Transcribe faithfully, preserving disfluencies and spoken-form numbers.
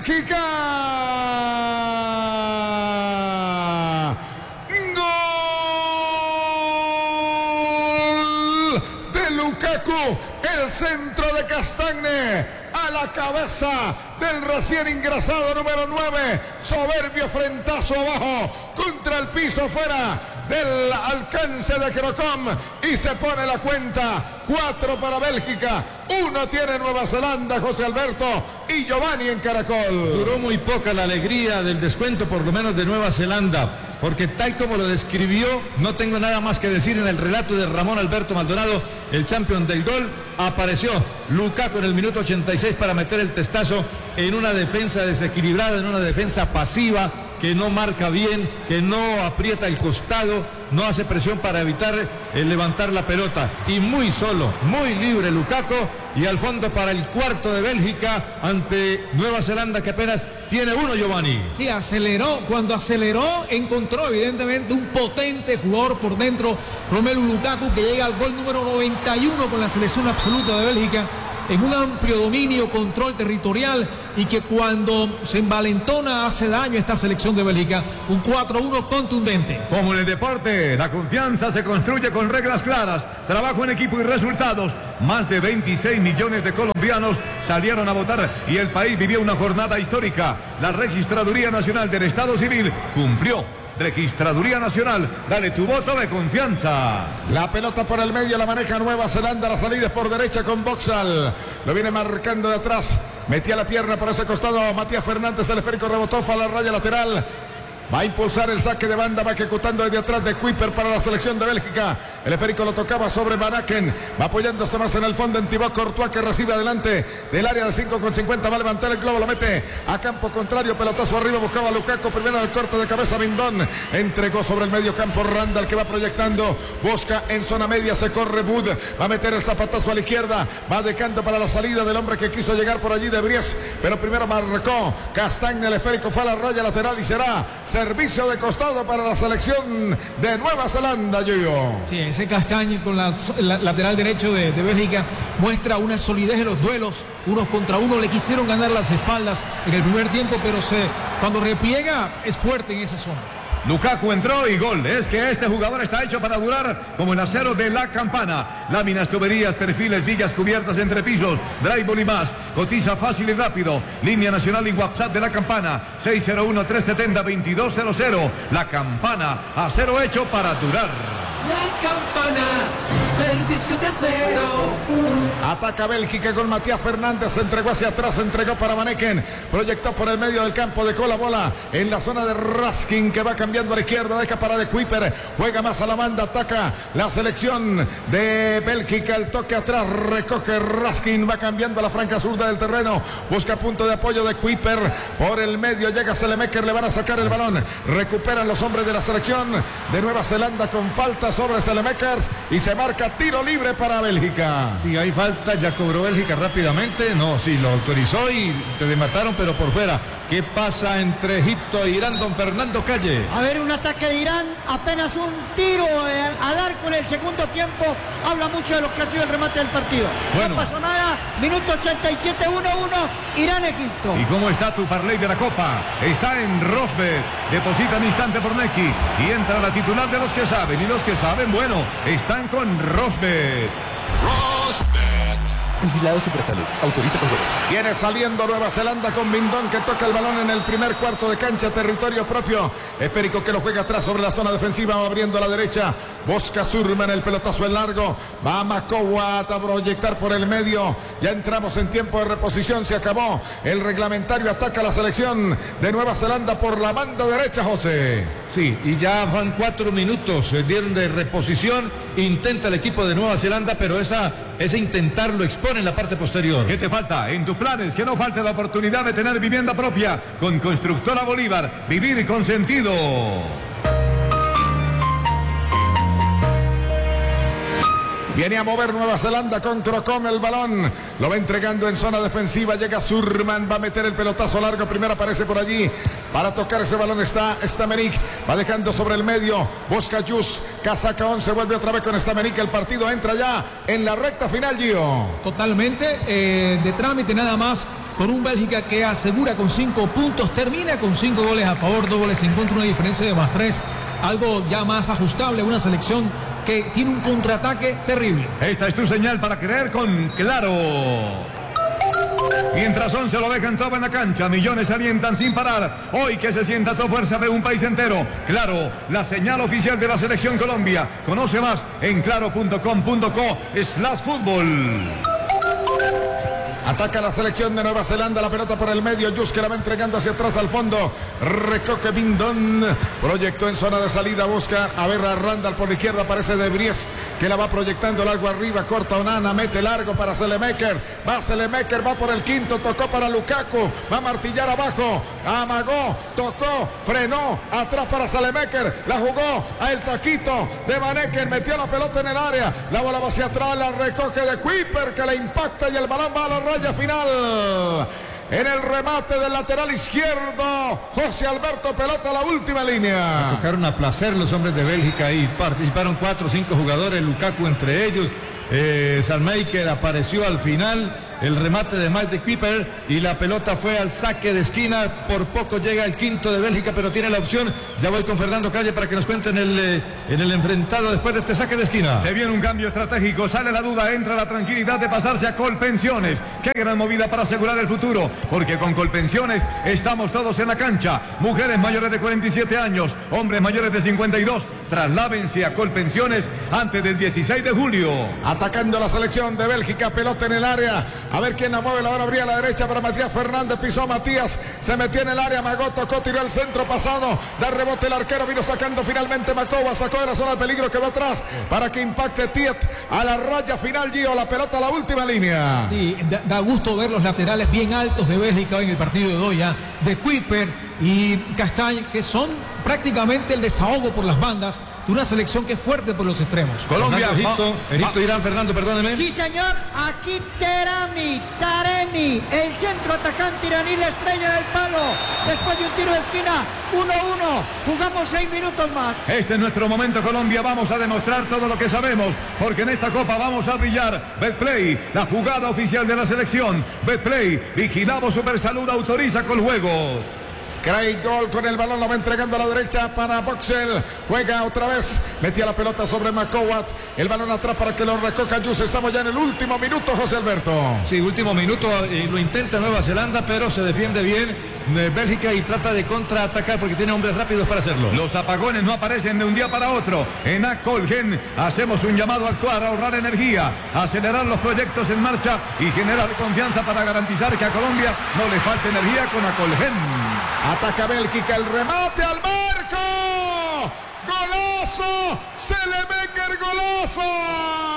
Bélgica. Gol de Lukaku, el centro de Castagne a la cabeza del recién ingresado número nueve. Soberbio frentazo abajo contra el piso, fuera del alcance de Crocom, y se pone la cuenta. Cuatro para Bélgica, uno tiene Nueva Zelanda, José Alberto, y Giovanni en Caracol. Duró muy poca la alegría del descuento, por lo menos de Nueva Zelanda, porque tal como lo describió, no tengo nada más que decir. En el relato de Ramón Alberto Maldonado, el campeón del gol, apareció Lukaku en el minuto ochenta y seis para meter el testazo en una defensa desequilibrada, en una defensa pasiva, que no marca bien, que no aprieta el costado, no hace presión para evitar el levantar la pelota. Y muy solo, muy libre Lukaku, y al fondo para el cuarto de Bélgica ante Nueva Zelanda, que apenas tiene uno, Giovanni. Sí, aceleró. Cuando aceleró, encontró evidentemente un potente jugador por dentro, Romelu Lukaku, que llega al gol número noventa y uno con la selección absoluta de Bélgica, en un amplio dominio, control territorial, y que cuando se envalentona hace daño a esta selección de Bélgica. Un cuatro uno contundente. Como en el deporte, la confianza se construye con reglas claras, trabajo en equipo y resultados. Más de veintiséis millones de colombianos salieron a votar y el país vivió una jornada histórica. La Registraduría Nacional del Estado Civil cumplió. Registraduría Nacional, dale tu voto de confianza. La pelota por el medio la maneja Nueva Zelanda, la salida es por derecha con Boxall, lo viene marcando de atrás, metía la pierna por ese costado Matías Fernández, el esférico rebotó, fue a la raya lateral. Va a impulsar el saque de banda, va ejecutando desde atrás de Kuiper para la selección de Bélgica. El esférico lo tocaba sobre Van Aken, va apoyándose más en el fondo en Thibaut Courtois, que recibe adelante del área de cinco con cincuenta, va a levantar el globo, lo mete a campo contrario, pelotazo arriba, buscaba a Lukaku, primero el corte de cabeza Mindón, entregó sobre el medio campo Randall, que va proyectando, busca en zona media, se corre Bud, va a meter el zapatazo a la izquierda, va dejando para la salida del hombre que quiso llegar por allí de Bries, pero primero marcó Castagne, el esférico fue a la raya lateral y será servicio de costado para la selección de Nueva Zelanda, Yuyo. Sí, ese Castagne con la, la lateral derecho de, de Bélgica muestra una solidez en los duelos, unos contra uno, le quisieron ganar las espaldas en el primer tiempo, pero se, cuando repliega es fuerte en esa zona. Lukaku entró y gol. Es que este jugador está hecho para durar como el acero de La Campana. Láminas, tuberías, perfiles, vigas cubiertas entre pisos, drywall y más. Cotiza fácil y rápido. Línea nacional y WhatsApp de La Campana. seis cero uno, tres siete cero, dos dos cero cero. La Campana, acero hecho para durar. La Campana, servicio de acero. Ataca Bélgica con Matías Fernández, entregó hacia atrás, entregó para Van Aken, proyectó por el medio del campo, dejó la bola en la zona de Raskin, que va cambiando a la izquierda, deja para de Kuiper, juega más a la banda, ataca la selección de Bélgica, el toque atrás, recoge Raskin, va cambiando a la franca zurda del terreno, busca punto de apoyo de Kuiper, por el medio llega Selemeker, le van a sacar el balón, recuperan los hombres de la selección de Nueva Zelanda con falta sobre Selemeker y se marca tiro libre para Bélgica. Si hay falta, ya cobró Bélgica rápidamente. No, sí, lo autorizó y te mataron, pero por fuera. ¿Qué pasa entre Egipto e Irán, don Fernando Calle? A ver, un ataque de Irán, apenas un tiro eh, al arco en el segundo tiempo. Habla mucho de lo que ha sido el remate del partido. Bueno. No pasó nada, minuto ochenta y siete, uno uno, Irán-Egipto. ¿Y cómo está tu parlay de la Copa? Está en Rosbet. Deposita en instante por Neki y entra la titular de los que saben. Y los que saben, bueno, están con Rosbet. Rosbet. Vigilado Supersalud. Autoriza con juegos. Viene saliendo Nueva Zelanda con Mindón, que toca el balón en el primer cuarto de cancha, territorio propio. Esférico que lo juega atrás sobre la zona defensiva, va abriendo a la derecha. Busca Surman, el pelotazo en largo. Va a Makowat a proyectar por el medio. Ya entramos en tiempo de reposición, se acabó el reglamentario. Ataca la selección de Nueva Zelanda por la banda derecha, José. Sí, y ya van cuatro minutos, se dieron de reposición. Intenta el equipo de Nueva Zelanda, pero esa, ese intentar lo expone en la parte posterior. ¿Qué te falta? En tus planes, que no falte la oportunidad de tener vivienda propia con Constructora Bolívar. Vivir con sentido. Viene a mover Nueva Zelanda con Crocom el balón. Lo va entregando en zona defensiva. Llega Surman. Va a meter el pelotazo largo. Primero aparece por allí. Para tocar ese balón está Stamenik. Va dejando sobre el medio. Busca Jus. Casaca once. Vuelve otra vez con Stamenik. El partido entra ya en la recta final, Gio. Totalmente eh, de trámite nada más. con un Bélgica que asegura con cinco puntos, termina con cinco goles a favor, dos goles en contra, una diferencia de más tres, algo ya más ajustable, una selección que tiene un contraataque terrible. Esta es tu señal para creer con Claro. Mientras once lo dejan todo en la cancha, millones se alientan sin parar. Hoy que se sienta toda fuerza de un país entero. Claro, la señal oficial de la selección Colombia. Conoce más en claro punto com punto co slash fútbol. Ataca la selección de Nueva Zelanda, la pelota por el medio, Jus que la va entregando hacia atrás al fondo, recoge Bindon, proyectó en zona de salida, busca a ver a Randall por la izquierda, aparece De Vries que la va proyectando largo arriba, corta Onana, mete largo para Selemaker, va Selemaker, va por el quinto, tocó para Lukaku, va a martillar abajo, amagó, tocó, frenó, atrás para Selemaker, la jugó a el taquito de Maneken, metió la pelota en el área, la bola va hacia atrás, la recoge de Kuiper que le impacta y el balón va a la raya final. En el remate del lateral izquierdo, José Alberto, pelota a la última línea. Tocaron a placer los hombres de Bélgica y participaron cuatro o cinco jugadores, Lukaku entre ellos. Eh, Selemaker apareció al final, el remate de Mike de Kuiper y la pelota fue al saque de esquina. Por poco llega el quinto de Bélgica, pero tiene la opción. Ya voy con Fernando Calle para que nos cuenten el, eh, en el enfrentado después de este saque de esquina. Se viene un cambio estratégico, sale la duda, entra la tranquilidad de pasarse a Colpensiones. Qué gran movida para asegurar el futuro, porque con Colpensiones estamos todos en la cancha. Mujeres mayores de cuarenta y siete años, hombres mayores de cincuenta y dos, traslávense a Colpensiones antes del dieciséis de julio. Atacando la selección de Bélgica, pelota en el área. A ver quién la mueve, la hora abría a la derecha para Matías Fernández, pisó Matías, se metió en el área, Magó, tocó, tiró el centro pasado, da rebote el arquero, vino sacando finalmente Macoba, sacó de la zona de peligro, quedó atrás para que impacte Tiet a la raya final, Gio, la pelota a la última línea. Y da, da gusto ver los laterales bien altos de Bélgica en el partido de hoy, ¿eh? De Kuiper y Castagne, que son prácticamente el desahogo por las bandas de una selección que es fuerte por los extremos. Colombia, Fernando, Egipto, va, Egipto, va. Irán, Fernando, perdóneme. Sí, señor, aquí Terami, Taremi, el centro atacante iraní, la estrella en el palo, después de un tiro de esquina, uno uno, jugamos seis minutos más. Este es nuestro momento, Colombia, vamos a demostrar todo lo que sabemos, porque en esta copa vamos a brillar. Betplay, la jugada oficial de la selección. Betplay, vigilamos Supersalud, autoriza con juegos. Craig Gol con el balón, lo va entregando a la derecha para Boxel, juega otra vez, metía la pelota sobre Makowat, el balón atrás para que lo recoja Jus. Estamos ya en el último minuto, José Alberto. Sí, último minuto, eh, lo intenta Nueva Zelanda, pero se defiende bien eh, Bélgica y trata de contraatacar porque tiene hombres rápidos para hacerlo. Los apagones no aparecen de un día para otro. En Acolgen hacemos un llamado a actuar, a ahorrar energía, a acelerar los proyectos en marcha y generar confianza para garantizar que a Colombia no le falte energía con Acolgen. Ataca Bélgica, el remate al marco. ¡Golazo! ¡Selemaker, golazo!